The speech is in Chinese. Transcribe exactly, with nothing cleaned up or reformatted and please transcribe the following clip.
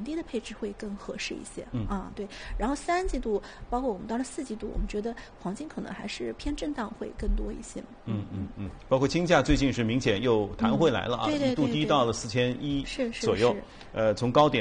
低的配置会更合适一些。 嗯啊，对。然后三季度，包括我们到了四季度，我们觉得黄金可能还是偏震荡会更多一些。 嗯嗯嗯，包括金价最近是明显又弹回来了啊， 嗯、对对对对一度低到了四千一左右。 是是是呃，从高点。